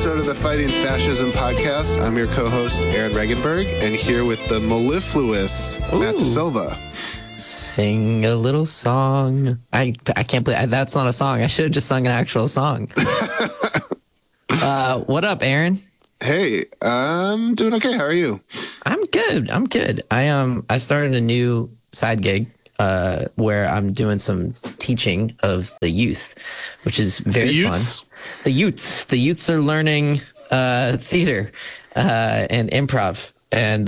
episode of the Fighting Fascism podcast. I'm your co-host, Aaron Regenberg, and here with the mellifluous Matt DeSilva. Sing a little song. I can't believe that's not a song. I should have just sung an actual song. What up, Aaron? Hey, I'm doing okay. How are you? I'm good. I started a new side gig where I'm doing some teaching of the youth, which is very fun. The youths are learning theater and improv, and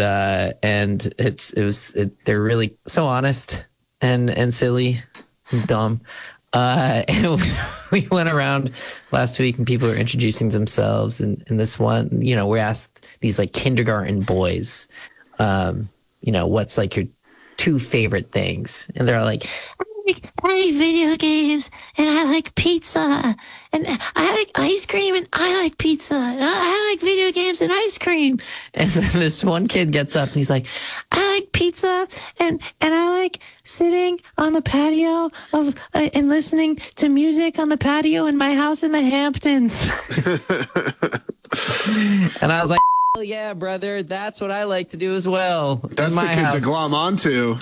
they're really so honest and silly and dumb. And we went around last week and people were introducing themselves, and this one, we asked these like kindergarten boys, what's like your two favorite things, and they're like, I like video games, and I like pizza, and I like ice cream, and I like pizza, and I like video games and ice cream. And then this one kid gets up and he's like, I like pizza, and I like sitting on the patio and listening to music on the patio in my house in the Hamptons. And I was like, oh yeah, brother, that's what I like to do as well. That's the kid to glom onto.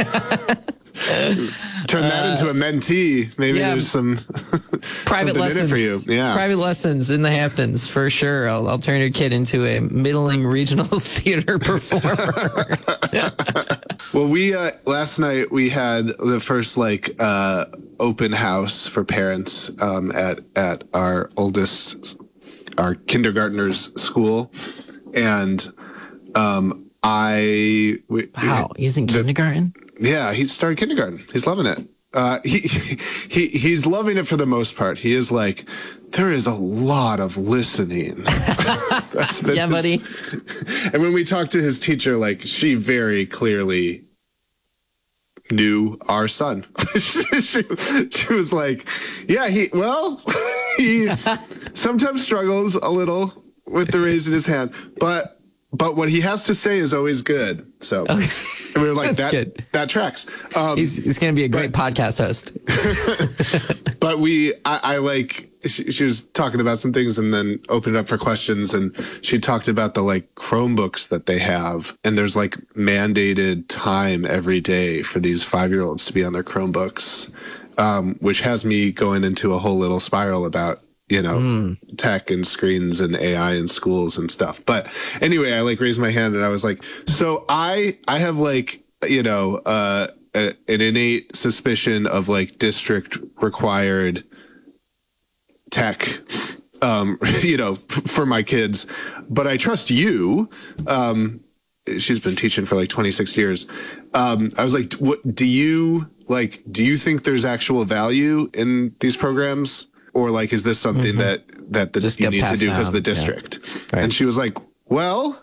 Turn that into a mentee. Maybe there's some private lessons in it for you. Yeah, private lessons in the Hamptons for sure. I'll turn your kid into a middling regional theater performer. Well, we last night we had the first open house for parents at our kindergartner's school, and he's in kindergarten? Yeah, he started kindergarten. He's loving it. He's loving it for the most part. He is like, there is a lot of listening. Yeah, buddy. And when we talked to his teacher, she very clearly knew our son. she was like, yeah, he sometimes struggles a little with the raising his hand, but what he has to say is always good. So okay. And we were like, that tracks. He's going to be a great podcast host. But she was talking about some things and then opened it up for questions. And she talked about the Chromebooks that they have. And there's mandated time every day for these 5-year-olds to be on their Chromebooks, which has me going into a whole little spiral about tech and screens and AI in schools and stuff. But anyway, I raised my hand and I was like, so I have an innate suspicion of district required tech, for my kids, but I trust you. She's been teaching for 26 years. I was like, what do you think there's actual value in these programs? Or is this something that you need to do because of the district? Yeah. Right. And she was like, well,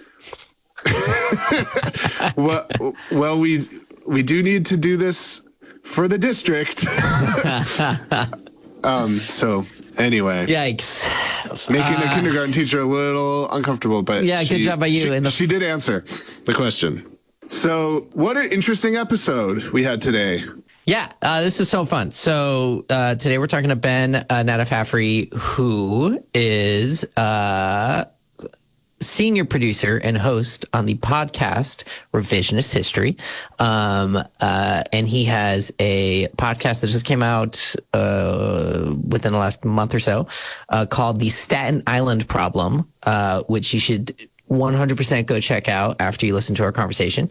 we do need to do this for the district. So anyway, yikes, making a kindergarten teacher a little uncomfortable, but yeah, good job by you. She did answer the question. So what an interesting episode we had today. Yeah, this is so fun. So today we're talking to Ben Nadafafri, who is senior producer and host on the podcast Revisionist History. And he has a podcast that just came out within the last month or so called The Staten Island Problem, which you should 100% go check out after you listen to our conversation.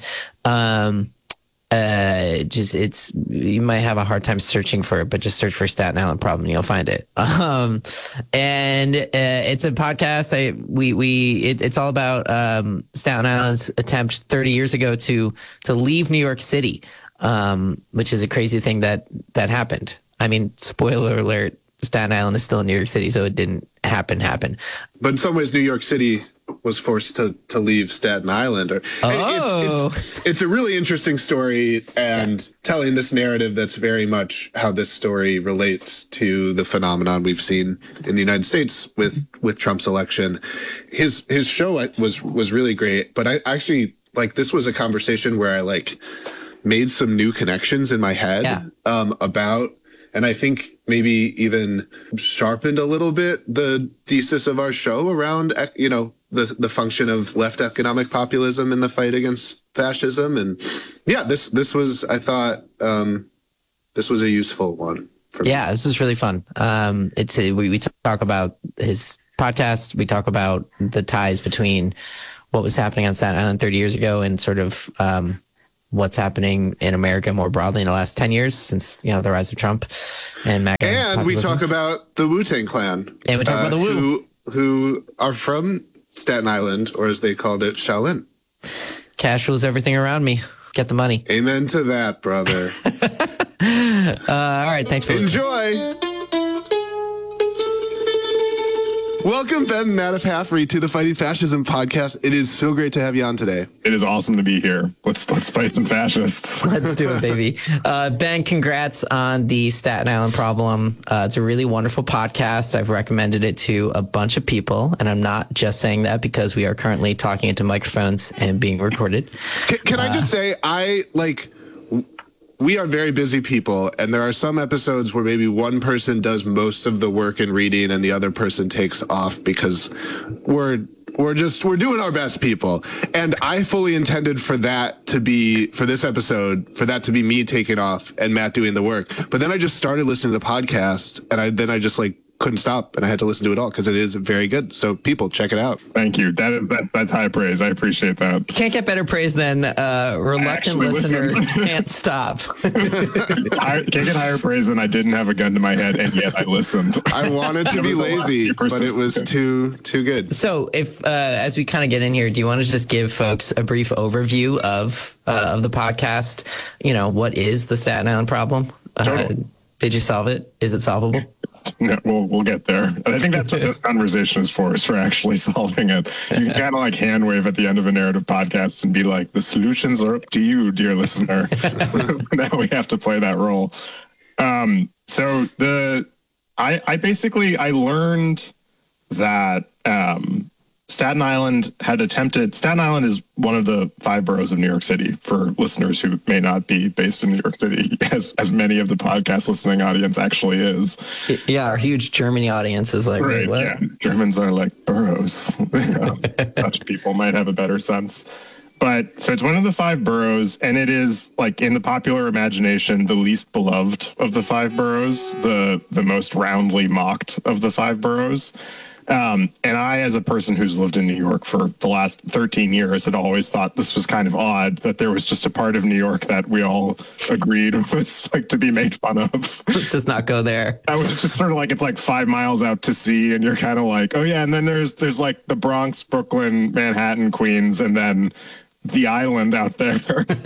You might have a hard time searching for it, but just search for Staten Island Problem and you'll find it. And it's a podcast. It's all about Staten Island's attempt 30 years ago to leave New York City, which is a crazy thing that happened. I mean, spoiler alert, Staten Island is still in New York City, so it didn't happen. But in some ways, New York City was forced to leave Staten Island. It's a really interesting story, and telling this narrative that's very much how this story relates to the phenomenon we've seen in the United States with Trump's election. His show was really great, but I actually this was a conversation where I made some new connections in my head about and I think maybe even sharpened a little bit the thesis of our show around, you know, the function of left economic populism in the fight against fascism. And yeah, this was, I thought, this was a useful one for me. Yeah, this was really fun. We talk about his podcast. We talk about the ties between what was happening on Staten Island 30 years ago and sort of what's happening in America more broadly in the last 10 years since, you know, the rise of Trump and MAGA. And we talk about the Wu-Tang Clan. And we talk about the Wu. Who are from Staten Island, or as they called it, Shaolin. Cash rules everything around me. Get the money. Amen to that, brother. All right, thanks for listening. Enjoy. Welcome, Ben and Matt of Half Read, to the Fighting Fascism podcast. It is so great to have you on today. It is awesome to be here. Let's fight some fascists. Let's do it, baby. Ben, congrats on the Staten Island Problem. It's a really wonderful podcast. I've recommended it to a bunch of people, and I'm not just saying that because we are currently talking into microphones and being recorded. Can I just say, we are very busy people, and there are some episodes where maybe one person does most of the work in reading and the other person takes off because we're doing our best, people. And I fully intended for this episode, for that to be me taking off and Matt doing the work. But then I just started listening to the podcast, and I just couldn't stop, and I had to listen to it all because it is very good. So people, check it out. Thank you. That's high praise. I appreciate that. Can't get better praise than reluctant listener can't stop. Can't get higher praise than I didn't have a gun to my head and yet I listened. I wanted to be lazy, but it was too good. So if as we kind of get in here, do you want to just give folks a brief overview of the podcast? You know, what is the Staten Island Problem? Totally. Did you solve it? Is it solvable? No, we'll get there. And I think that's what this conversation is for actually solving it. You can kind of hand wave at the end of a narrative podcast and be like, the solutions are up to you, dear listener. Now we have to play that role. I learned that Staten Island is one of the 5 boroughs of New York City, for listeners who may not be based in New York City, as many of the podcast listening audience actually is. Yeah, our huge Germany audience is like, right, what? Yeah. Germans are like boroughs. Dutch people might have a better sense. But so it's one of the 5 boroughs, and it is, in the popular imagination, the least beloved of the 5 boroughs, the most roundly mocked of the 5 boroughs. And I, as a person who's lived in New York for the last 13 years, had always thought this was kind of odd that there was just a part of New York that we all agreed was to be made fun of. Let's just not go there. I was just sort of it's 5 miles out to sea, and you're kind of oh yeah, and then there's the Bronx, Brooklyn, Manhattan, Queens, and then the island out there.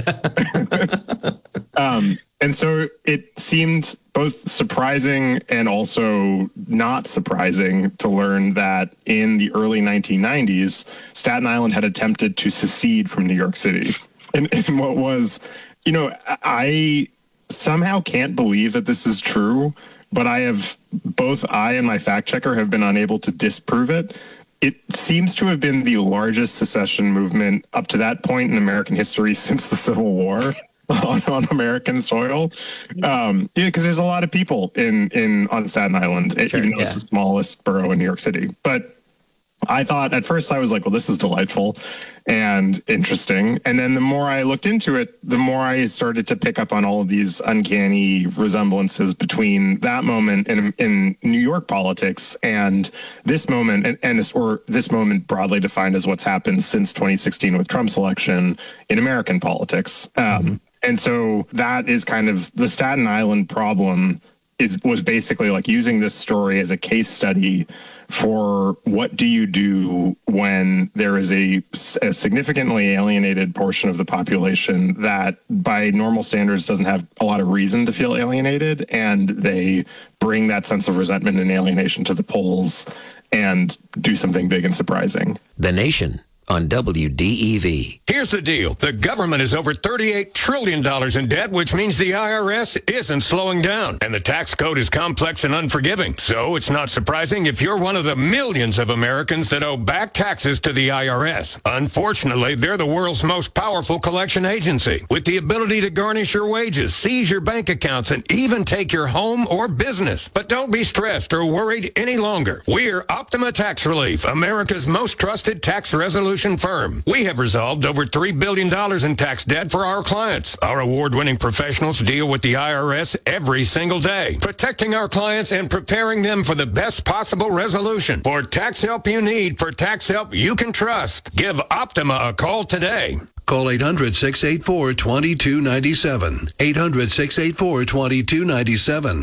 And so it seemed both surprising and also not surprising to learn that in the early 1990s, Staten Island had attempted to secede from New York City. And what was, I somehow can't believe that this is true, but both I and my fact checker have been unable to disprove it. It seems to have been the largest secession movement up to that point in American history since the Civil War. On American soil, because there's a lot of people on Staten Island, sure, even though it's the smallest borough in New York City. But I thought at first I was like, well, this is delightful and interesting. And then the more I looked into it, the more I started to pick up on all of these uncanny resemblances between that moment in New York politics and this moment, or this moment broadly defined as what's happened since 2016 with Trump's election in American politics. And so that is kind of the Staten Island Problem was basically using this story as a case study for what do you do when there is a significantly alienated portion of the population that by normal standards doesn't have a lot of reason to feel alienated, and they bring that sense of resentment and alienation to the polls and do something big and surprising. The Nation, on WDEV. Here's the deal. The government is over $38 trillion in debt, which means the IRS isn't slowing down. And the tax code is complex and unforgiving. So it's not surprising if you're one of the millions of Americans that owe back taxes to the IRS. Unfortunately, they're the world's most powerful collection agency, with the ability to garnish your wages, seize your bank accounts, and even take your home or business. But don't be stressed or worried any longer. We're Optima Tax Relief, America's most trusted tax resolution firm. We have resolved over $3 billion in tax debt for our clients. Our award-winning professionals deal with the IRS every single day, protecting our clients and preparing them for the best possible resolution. For tax help you need, for tax help you can trust, give Optima a call today. Call 800-684-2297. 800-684-2297.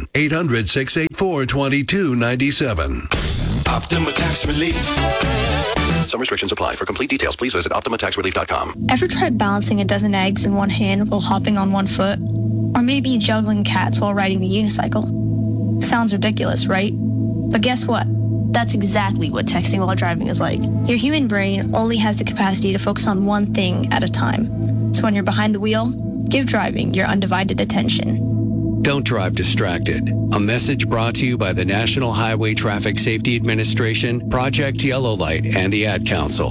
800-684-2297. Optima Tax Relief. Some restrictions apply. For complete details, please visit OptimaTaxRelief.com. Ever tried balancing a dozen eggs in one hand while hopping on one foot? Or maybe juggling cats while riding the unicycle? Sounds ridiculous, right? But guess what? That's exactly what texting while driving is like. Your human brain only has the capacity to focus on one thing at a time. So when you're behind the wheel, give driving your undivided attention. Don't drive distracted. A message brought to you by the National Highway Traffic Safety Administration, Project Yellow Light, and the Ad Council.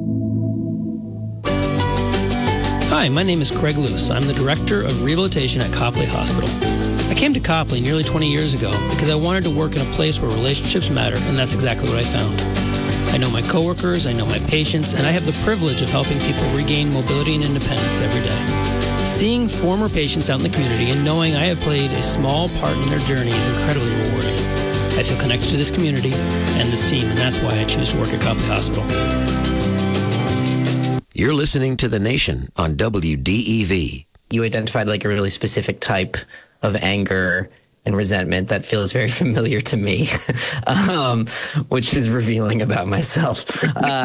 Hi, my name is Craig Luce. I'm the Director of Rehabilitation at Copley Hospital. I came to Copley nearly 20 years ago because I wanted to work in a place where relationships matter, and that's exactly what I found. I know my coworkers, I know my patients, and I have the privilege of helping people regain mobility and independence every day. Seeing former patients out in the community and knowing I have played a small part in their journey is incredibly rewarding. I feel connected to this community and this team, and that's why I choose to work at Copley Hospital. You're listening to The Nation on WDEV. You identified like a really specific type of anger and resentment that feels very familiar to me, which is revealing about myself.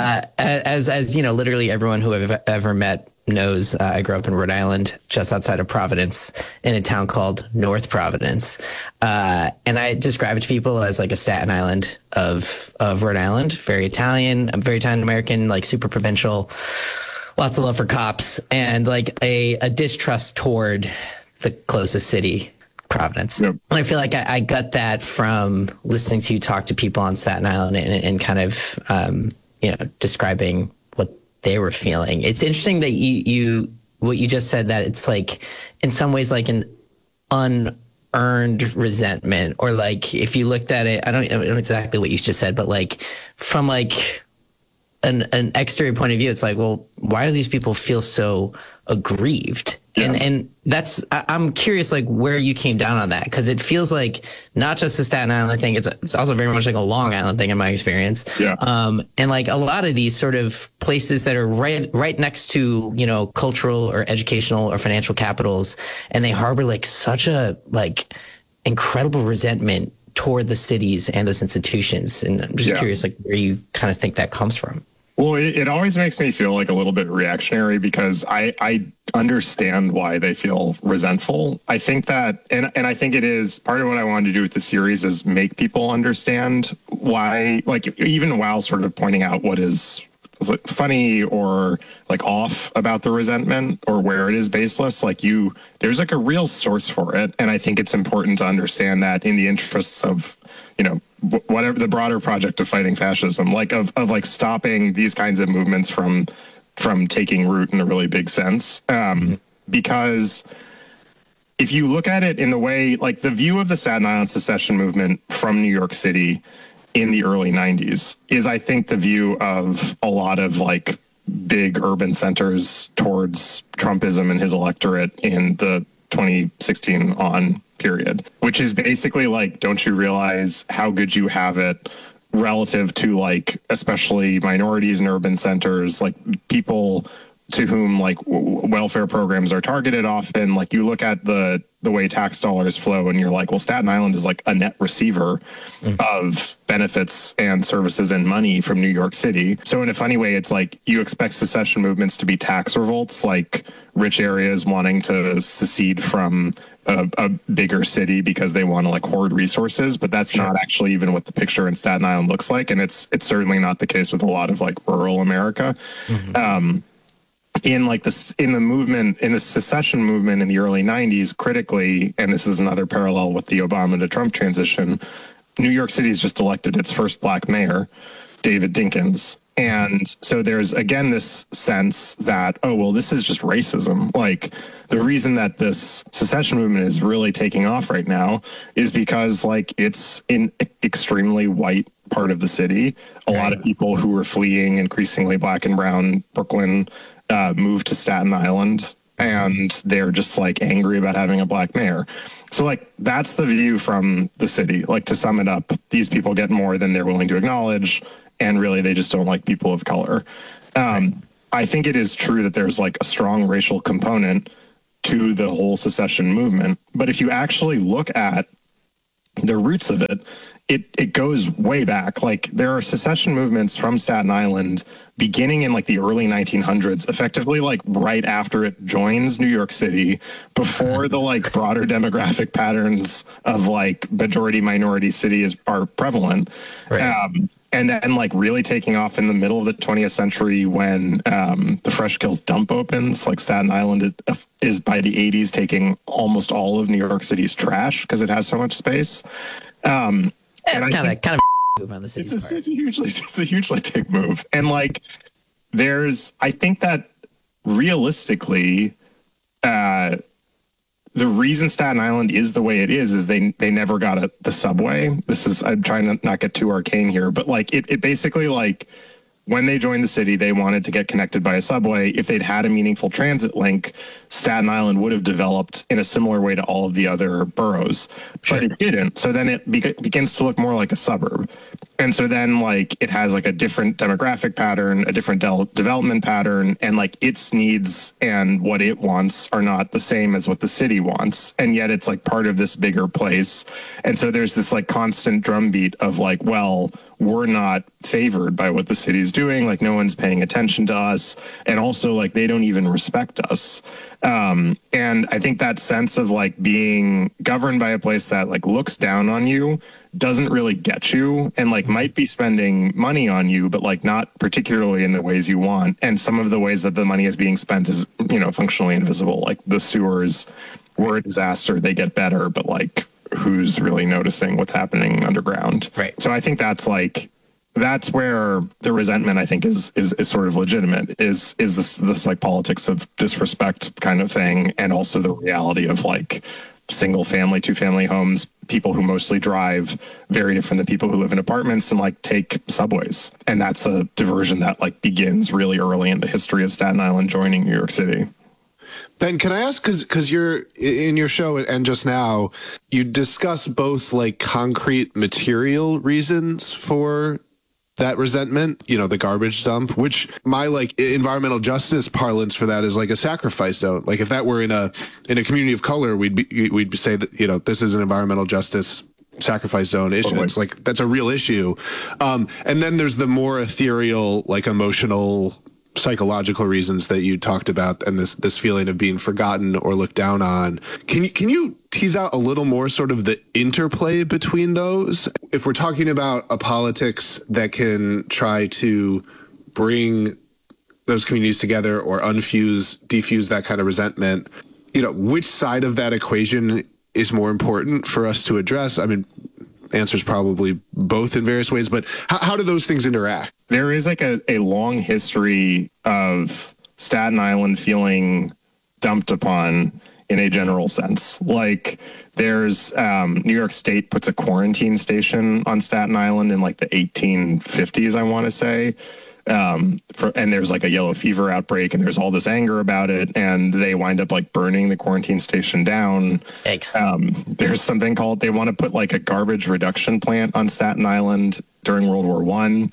As you know, literally everyone who I've ever met knows, I grew up in Rhode Island, just outside of Providence, in a town called North Providence. And I describe it to people as like a Staten Island of Rhode Island, very Italian, very Italian American, like super provincial, lots of love for cops, and like a distrust toward the closest city, Providence. Yep. And I feel like I got that from listening to you talk to people on Staten Island and kind of, describing what they were feeling. It's interesting that what you just said, that it's like in some ways like an unearned resentment, or like if you looked at it, I don't know exactly what you just said, but like from like an exterior point of view, it's like, well, why do these people feel so aggrieved? Yes. And that's, I'm curious, like where you came down on that, because it feels like not just a Staten Island thing, it's also very much like a Long Island thing in my experience. Yeah. And like a lot of these sort of places that are right next to, cultural or educational or financial capitals, and they harbor like such a like incredible resentment toward the cities and those institutions. And I'm just curious, like where you kind of think that comes from. Well, it always makes me feel like a little bit reactionary, because I understand why they feel resentful. I think that, and I think it is part of what I wanted to do with the series is make people understand why, like even while sort of pointing out what is funny or like off about the resentment or where it is baseless, like there's like a real source for it. And I think it's important to understand that in the interests of, whatever the broader project of fighting fascism, like of like stopping these kinds of movements from taking root in a really big sense. Because if you look at it in the way, like the view of the Staten Island secession movement from New York City in the early 90s is, I think, the view of a lot of like big urban centers towards Trumpism and his electorate in the 2016 on period, which is basically like, don't you realize how good you have it relative to like, especially minorities in urban centers, like people to whom like welfare programs are targeted often. Like you look at the way tax dollars flow and you're like, well, Staten Island is like a net receiver of benefits and services and money from New York City. So in a funny way, it's like you expect secession movements to be tax revolts, like rich areas wanting to secede from a bigger city because they want to like hoard resources. But that's not actually even what the picture in Staten Island looks like. And it's certainly not the case with a lot of like rural America. In the secession movement in the early 90s, critically, and this is another parallel with the Obama to Trump transition, New York City's just elected its first black mayor, David Dinkins. And so there's, again, this sense that, oh, well, this is just racism. Like the reason that this secession movement is really taking off right now is because like it's in extremely white part of the city. A lot of people who were fleeing increasingly black and brown Brooklyn moved to Staten Island, and they're just like angry about having a black mayor. So like that's the view from the city. Like to sum it up, these people get more than they're willing to acknowledge, and really they just don't like people of color. I think it is true that there's like a strong racial component to the whole secession movement, but if you actually look at the roots of it, it goes way back. Like there are secession movements from Staten Island beginning in like the early 1900s, effectively like right after it joins New York City, before the like broader demographic patterns of like majority minority cities are prevalent. And then like really taking off in the middle of the 20th century when the Fresh Kills dump opens. Like Staten Island is by the 80s taking almost all of New York City's trash because it has so much space. It's kind of move on the city's part. It's a hugely big move. And like I think that realistically, the reason Staten Island is the way it is they never got the subway. I'm trying to not get too arcane here, but like it basically like when they joined the city, they wanted to get connected by a subway. If they'd had a meaningful transit link, Staten Island would have developed in a similar way to all of the other boroughs, but it didn't. So then it begins to look more like a suburb. And so then like it has like a different demographic pattern, a different development pattern, and like its needs and what it wants are not the same as what the city wants. And yet it's like part of this bigger place. And so there's this like constant drumbeat of like, well, we're not favored by what the city's doing. Like no one's paying attention to us. And also like they don't even respect us. And I think that sense of like being governed by a place that like looks down on you doesn't really get you, and like might be spending money on you, but like not particularly in the ways you want. And some of the ways that the money is being spent is, functionally invisible. Like the sewers were a disaster. They get better, but like who's really noticing what's happening underground? Right. So I think that's where the resentment, I think, is sort of legitimate, is this like politics of disrespect kind of thing, and also the reality of like single family, 2-family homes, people who mostly drive, very different than people who live in apartments and like take subways. And that's a diversion that like begins really early in the history of Staten Island joining New York City. Ben, can I ask, because you're in your show and just now, you discuss both like concrete material reasons for that resentment, the garbage dump, which my like environmental justice parlance for that is like a sacrifice zone. Like if that were in a community of color, we'd say that, this is an environmental justice sacrifice zone issue. Totally. It's like, that's a real issue. And then there's the more ethereal, like emotional, psychological reasons that you talked about, and this feeling of being forgotten or looked down on. Can you tease out a little more sort of the interplay between those? If we're talking about a politics that can try to bring those communities together or defuse that kind of resentment, which side of that equation is more important for us to address? I mean, answer's probably both in various ways, but how do those things interact? There is like a long history of Staten Island feeling dumped upon in a general sense. Like there's New York State puts a quarantine station on Staten Island in like the 1850s, I want to say. And there's like a yellow fever outbreak, and there's all this anger about it, and they wind up like burning the quarantine station down. There's something called, they want to put like a garbage reduction plant on Staten Island during World War I.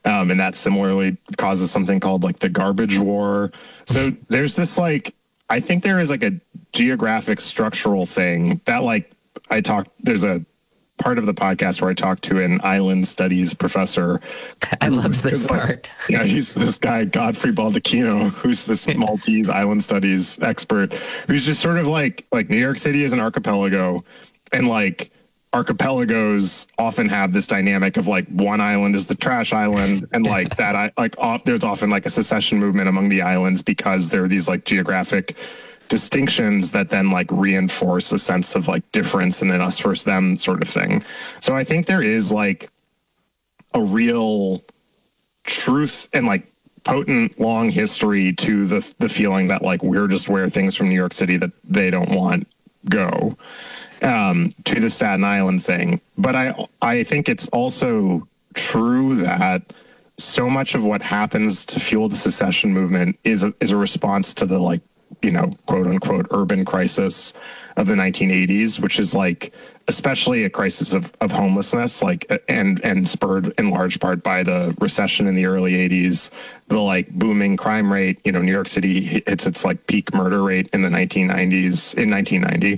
And that similarly causes something called like the garbage war. So there's this like, I think there is like a geographic structural thing that like there's a part of the podcast where I talked to an island studies professor. I love this part. Yeah, he's this guy, Godfrey Baldacchino, who's this Maltese island studies expert, who's just sort of like New York City is an archipelago, and like archipelagos often have this dynamic of like one island is the trash island, and like that there's often like a secession movement among the islands because there are these like geographic distinctions that then like reinforce a sense of like difference and an us versus them sort of thing. So I think there is like a real truth and like potent long history to the feeling that like we're just where things from New York City that they don't want go. To the Staten Island thing. But I think it's also true that so much of what happens to fuel the secession movement is a response to the like, you know, quote unquote urban crisis of the 1980s, which is like especially a crisis of homelessness, like and spurred in large part by the recession in the early 80s, the like booming crime rate. You know, New York City hits its like peak murder rate in the 1990s in 1990.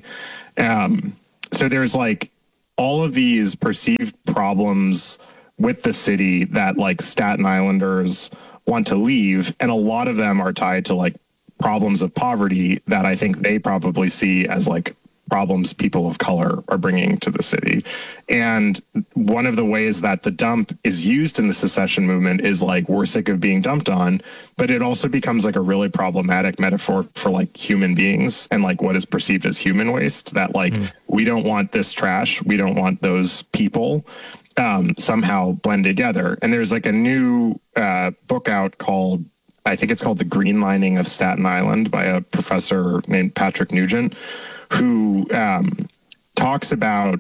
So there's like all of these perceived problems with the city that like Staten Islanders want to leave. And a lot of them are tied to like problems of poverty that I think they probably see as like problems people of color are bringing to the city. And one of the ways that the dump is used in the secession movement is like, we're sick of being dumped on, but it also becomes like a really problematic metaphor for like human beings and like what is perceived as human waste, that like, we don't want this trash. We don't want those people somehow blend together. And there's like a new book out called, I think it's called The Green Lining of Staten Island by a professor named Patrick Nugent, who talks about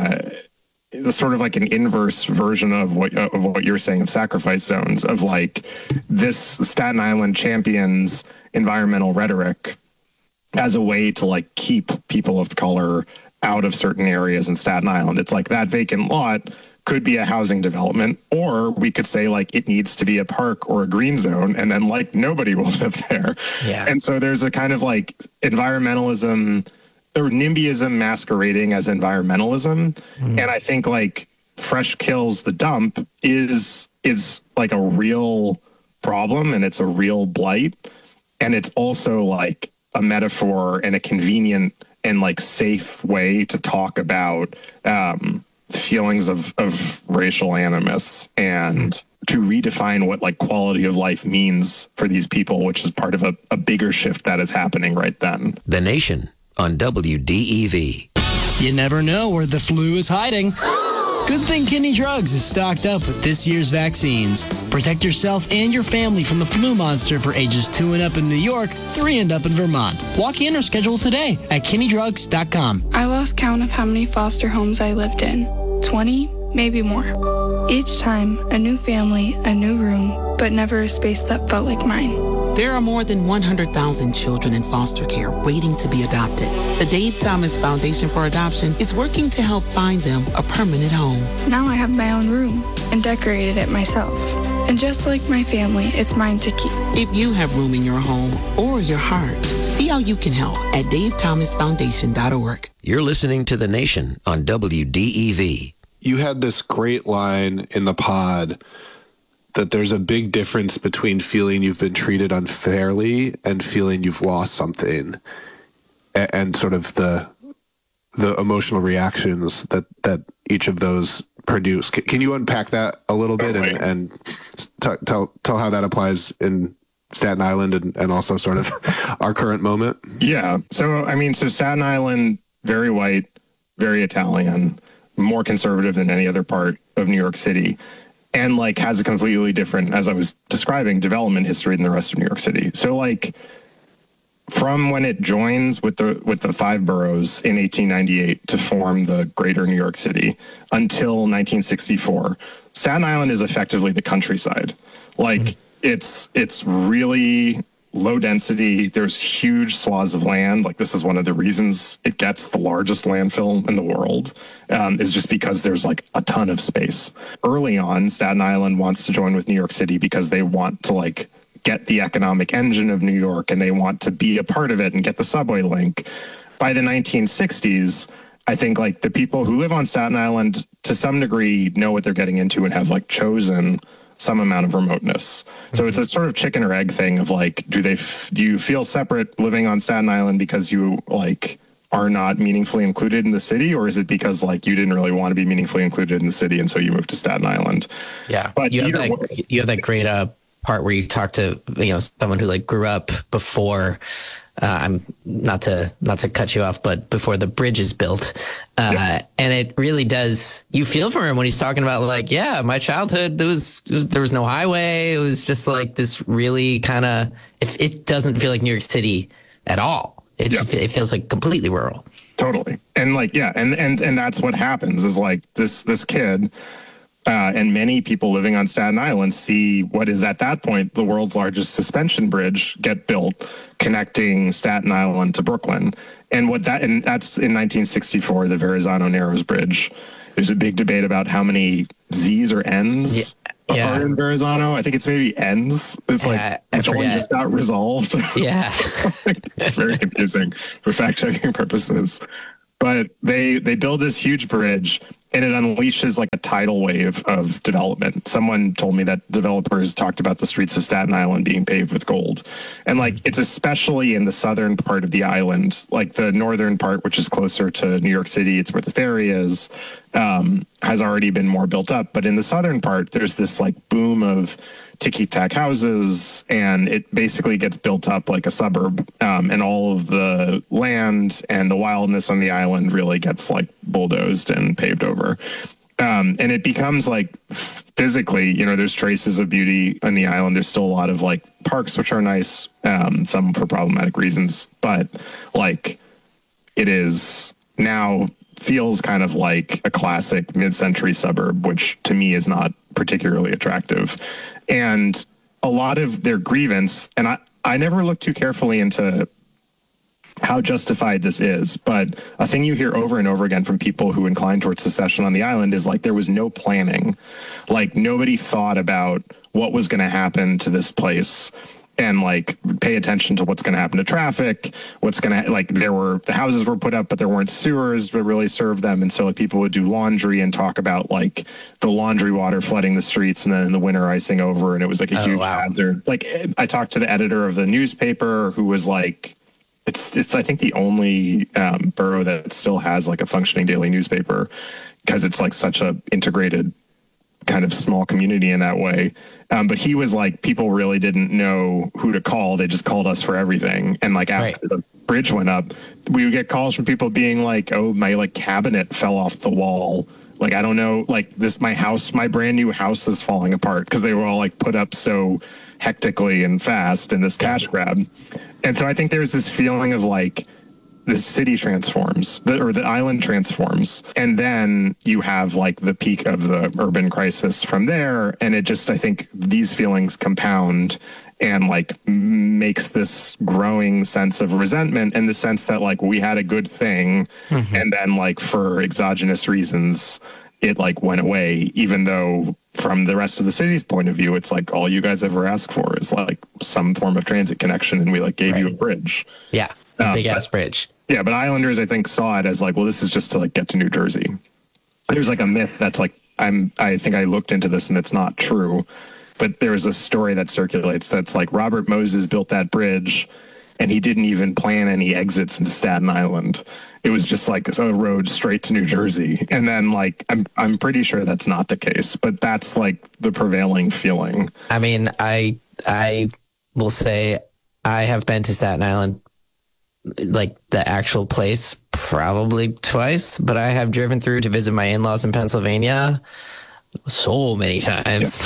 the sort of like an inverse version of what you're saying of sacrifice zones, of like this Staten Island champions environmental rhetoric as a way to like keep people of color out of certain areas in Staten Island. It's like that vacant lot could be a housing development, or we could say like it needs to be a park or a green zone, and then like nobody will live there. Yeah. And so there's a kind of like environmentalism or NIMBYism masquerading as environmentalism. And I think like Fresh Kills the Dump is like a real problem, and it's a real blight. And it's also like a metaphor and a convenient and like safe way to talk about feelings of racial animus and to redefine what like quality of life means for these people, which is part of a bigger shift that is happening right then. The Nation on WDEV. You never know where the flu is hiding. Good thing Kinney Drugs is stocked up with this year's vaccines. Protect yourself and your family from the flu monster for ages 2 and up in New York, 3 and up in Vermont. Walk in or schedule today at KinneyDrugs.com. I lost count of how many foster homes I lived in. 20, maybe more. Each time, a new family, a new room, but never a space that felt like mine. There are more than 100,000 children in foster care waiting to be adopted. The Dave Thomas Foundation for Adoption is working to help find them a permanent home. Now I have my own room and decorated it myself. And just like my family, it's mine to keep. If you have room in your home or your heart, see how you can help at davethomasfoundation.org. You're listening to The Nation on WDEV. You had this great line in the pod that there's a big difference between feeling you've been treated unfairly and feeling you've lost something, and sort of the emotional reactions that each of those produce. Can you unpack that a little bit and tell how that applies in Staten Island and also sort of our current moment? Yeah. So Staten Island, very white, very Italian, more conservative than any other part of New York City, and like has a completely different, as I was describing, development history than the rest of New York City. So like from when it joins with the 5 boroughs in 1898 to form the greater New York City until 1964, Staten Island is effectively the countryside. Like it's really low density. There's huge swaths of land. Like, this is one of the reasons it gets the largest landfill in the world, is just because there's like a ton of space. Early on, Staten Island wants to join with New York City because they want to like get the economic engine of New York, and they want to be a part of it and get the subway link. By the 1960s, I think like the people who live on Staten Island to some degree know what they're getting into and have like chosen some amount of remoteness. So it's a sort of chicken or egg thing of like, do you feel separate living on Staten Island because you like are not meaningfully included in the city, or is it because like you didn't really want to be meaningfully included in the city and so you moved to Staten Island? Yeah, but you have that great part where you talk to someone who like grew up before. I'm not to cut you off, but before the bridge is built, and it really does. You feel for him when he's talking about like, yeah, my childhood there was no highway. It was just like this really kind of. It doesn't feel like New York City at all. It feels like completely rural. Totally, and like and that's what happens is like this kid. And many people living on Staten Island see what is at that point the world's largest suspension bridge get built, connecting Staten Island to Brooklyn. And that's in 1964, the Verrazano Narrows Bridge. There's a big debate about how many Z's or N's are in Verrazano. I think it's maybe N's. It's like which one just got resolved. Yeah, it's very confusing for fact checking purposes. But they build this huge bridge, and it unleashes like a tidal wave of development. Someone told me that developers talked about the streets of Staten Island being paved with gold. And like, it's especially in the southern part of the island, like the northern part, which is closer to New York City, it's where the ferry is, has already been more built up. But in the southern part, there's this like boom of ticky-tack houses, and it basically gets built up like a suburb, and all of the land and the wildness on the island really gets like bulldozed and paved over. And it becomes like physically, there's traces of beauty on the island. There's still a lot of like parks, which are nice, some for problematic reasons, but like it is now feels kind of like a classic mid-century suburb, which to me is not particularly attractive. And a lot of their grievance, and I never looked too carefully into how justified this is, but a thing you hear over and over again from people who incline towards secession on the island is like there was no planning. Like nobody thought about what was going to happen to this place and like pay attention to what's going to happen to traffic, what's going to, like the houses were put up, but there weren't sewers that really served them. And so like people would do laundry and talk about like the laundry water flooding the streets and then in the winter icing over. And it was like a huge hazard. Like I talked to the editor of the newspaper who was like, it's I think the only borough that still has like a functioning daily newspaper because it's like such a integrated kind of small community in that way. But he was like, people really didn't know who to call. They just called us for everything. And like after the bridge went up, we would get calls from people being like, oh, my like cabinet fell off the wall. Like, I don't know, like my brand new house is falling apart because they were all like put up so hectically and fast in this cash grab. And so I think there's this feeling of like, the city transforms, or the island transforms, and then you have like the peak of the urban crisis from there, and it just, I think these feelings compound and like makes this growing sense of resentment in the sense that like we had a good thing, and then like for exogenous reasons it like went away, even though from the rest of the city's point of view it's like all you guys ever ask for is like some form of transit connection, and we like gave you a bridge. Yeah, a big ass bridge. Yeah, but Islanders, I think, saw it as like, well, this is just to like get to New Jersey. There's like a myth that's like, I think I looked into this and it's not true, but there's a story that circulates that's like Robert Moses built that bridge and he didn't even plan any exits into Staten Island. It was just like a road straight to New Jersey. And then like, I'm pretty sure that's not the case, but that's like the prevailing feeling. I mean, I will say I have been to Staten Island, like the actual place, probably twice, but I have driven through to visit my in-laws in Pennsylvania so many times.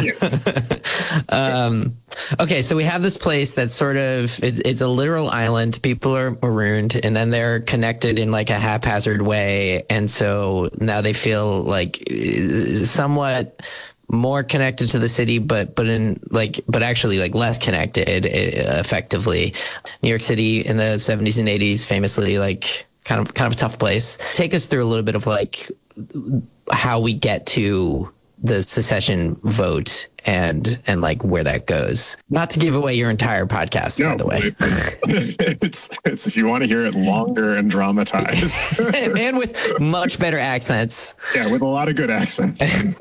Okay, so we have this place that's sort of it's a literal island. People are marooned and then they're connected in like a haphazard way, and so now they feel like somewhat more connected to the city, but actually like less connected effectively. New York City in the 70s and 80s, famously like kind of a tough place. Take us through a little bit of like how we get to the secession vote and like where that goes. Not to give away your entire podcast, by the way. It's if you want to hear it longer and dramatized. And with much better accents. Yeah, with a lot of good accents.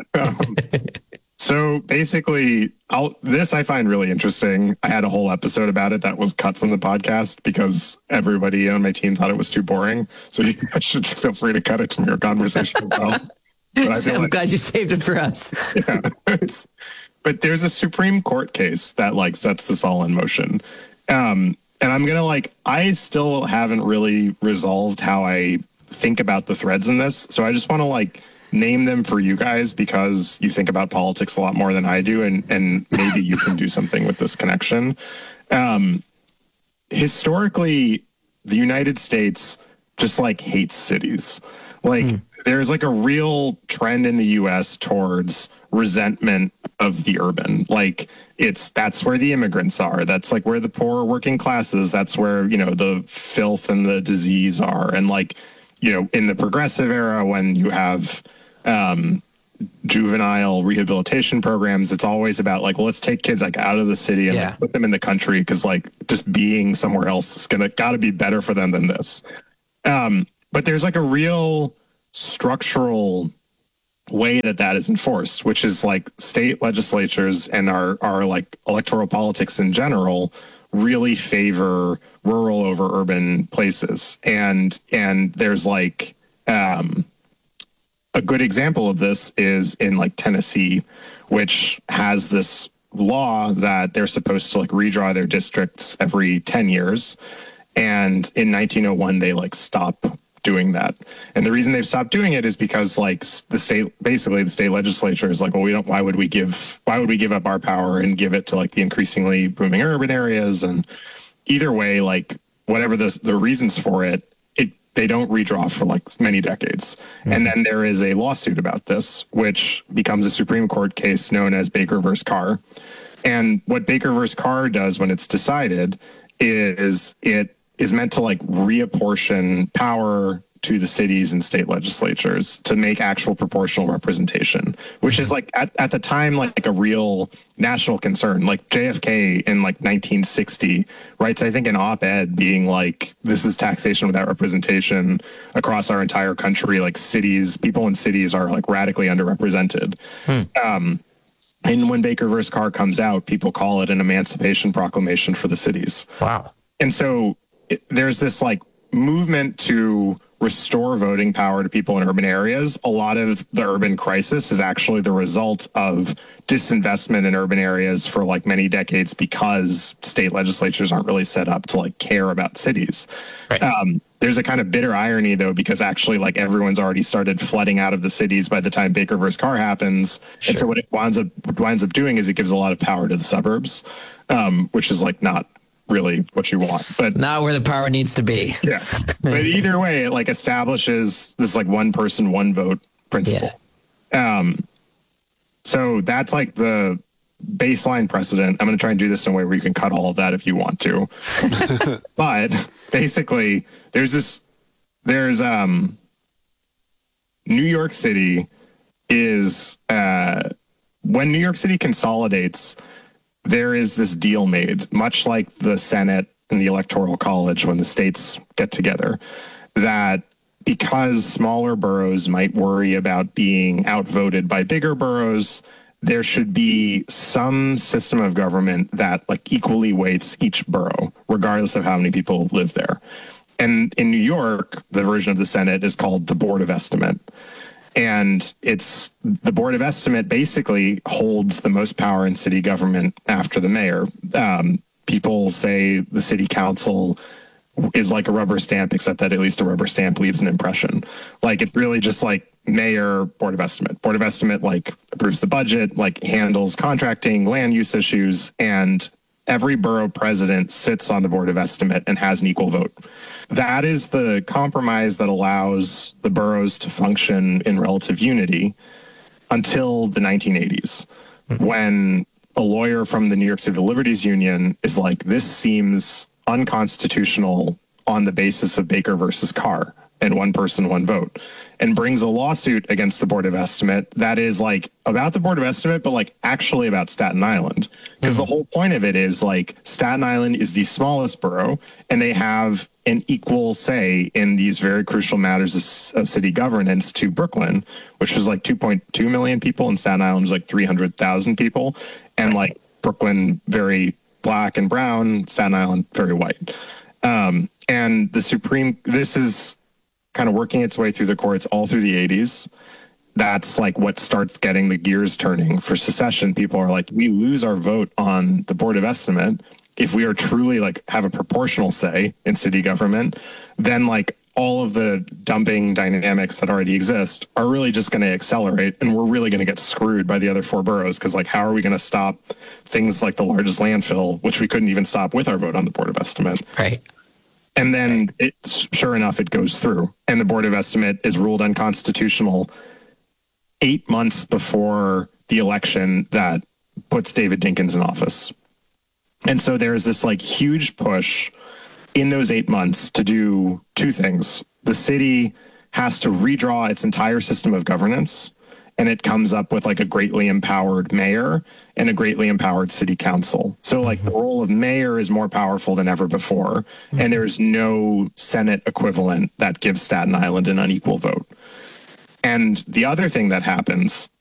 So basically, this I find really interesting. I had a whole episode about it that was cut from the podcast because everybody on my team thought it was too boring. So you guys should feel free to cut it from your conversation as well. I'm glad you saved it for us. Yeah. But there's a Supreme Court case that like sets this all in motion. And I'm going to I still haven't really resolved how I think about the threads in this. So I just want to name them for you guys because you think about politics a lot more than I do. And maybe you can do something with this connection. Historically, the United States just hates cities. There's a real trend in the U.S. towards resentment of the urban. That's where the immigrants are. That's where the poor working classes. That's where, the filth and the disease are. And in the progressive era, when you have juvenile rehabilitation programs, it's always about let's take kids out of the city and put them in the country because just being somewhere else is gotta be better for them than this. But there's a real structural way that is enforced, which is state legislatures and our electoral politics in general really favor rural over urban places. And there's a good example of this is in Tennessee, which has this law that they're supposed to redraw their districts every 10 years. And in 1901, they stop doing that. And the reason they've stopped doing it is because the state legislature is well, why would we give up our power and give it to the increasingly booming urban areas? And either way, whatever the reasons for it, they don't redraw for many decades. Mm-hmm. And then there is a lawsuit about this, which becomes a Supreme Court case known as Baker versus Carr. And what Baker versus Carr does when it's decided is it is meant to reapportion power to the cities and state legislatures to make actual proportional representation, which is at the time a real national concern. JFK in 1960 writes, I think, an op-ed being this is taxation without representation across our entire country. People in cities are radically underrepresented. And when Baker versus Carr comes out, people call it an emancipation proclamation for the cities. Wow. And so there's this movement to restore voting power to people in urban areas. A lot of the urban crisis is actually the result of disinvestment in urban areas for many decades because state legislatures aren't really set up to care about cities. Right. There's a kind of bitter irony though, because actually everyone's already started flooding out of the cities by the time Baker versus Carr happens. Sure. And so what it winds up doing is it gives a lot of power to the suburbs, which is not really what you want, but not where the power needs to be. Yeah. But either way, it establishes this one person, one vote principle. Yeah. So that's the baseline precedent. I'm going to try and do this in a way where you can cut all of that if you want to. But basically there's New York City is when New York City consolidates, there is this deal made, much like the Senate and the Electoral College when the states get together, that because smaller boroughs might worry about being outvoted by bigger boroughs, there should be some system of government that equally weights each borough, regardless of how many people live there. And in New York, the version of the Senate is called the Board of Estimate. And it's the Board of Estimate basically holds the most power in city government after the mayor. People say the city council is like a rubber stamp, except that at least a rubber stamp leaves an impression. It's really just mayor, Board of Estimate. Board of Estimate approves the budget, handles contracting, land use issues, and every borough president sits on the Board of Estimate and has an equal vote. That is the compromise that allows the boroughs to function in relative unity. until the 1980s, when a lawyer from the New York Civil Liberties Union is like, this seems unconstitutional on the basis of Baker versus Carr and one person, one vote, and brings a lawsuit against the Board of Estimate that is like about the Board of Estimate, but like actually about Staten Island. Because the whole point of it is like Staten Island is the smallest borough and they have an equal say in these very crucial matters of city governance to Brooklyn, which was like 2.2 million people, and Staten Island was like 300,000 people. And like Brooklyn, very black and brown, Staten Island, very white. And this is kind of working its way through the courts all through the 80s. That's like what starts getting the gears turning for secession. People are like, we lose our vote on the Board of Estimate. If we are truly like have a proportional say in city government, then like all of the dumping dynamics that already exist are really just going to accelerate, and we're really going to get screwed by the other four boroughs. Because like, how are we going to stop things like the largest landfill, which we couldn't even stop with our vote on the Board of Estimate? Right. And then sure enough, it goes through, and the Board of Estimate is ruled unconstitutional 8 months before the election that puts David Dinkins in office. And so there's this like huge push in those 8 months to do two things. The city has to redraw its entire system of governance, and it comes up with like a greatly empowered mayor and a greatly empowered city council. So like the role of mayor is more powerful than ever before, and there's no Senate equivalent that gives Staten Island an unequal vote. And the other thing that happens